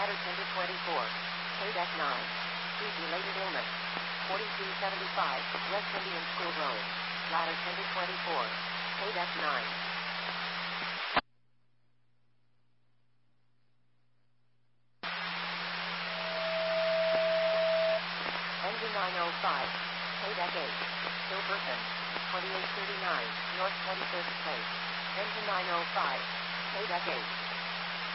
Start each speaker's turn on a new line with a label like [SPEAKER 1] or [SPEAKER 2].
[SPEAKER 1] ladder 10 to 24. KDEC 9. Street-related illness. 4275 West Indian School Road. Ladder 10 to 24. KDEC 9. Engine 905. KDEC 8. Silverton. 2839 North 25th Place. Engine 905. KDEC 8.